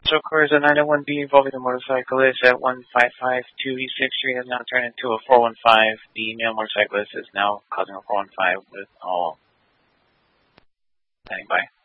also occurs at 901B involving a motorcyclist at 1552 East 6th Street has now turned into a 415. The male motorcyclist is now causing a 415 with all standing by.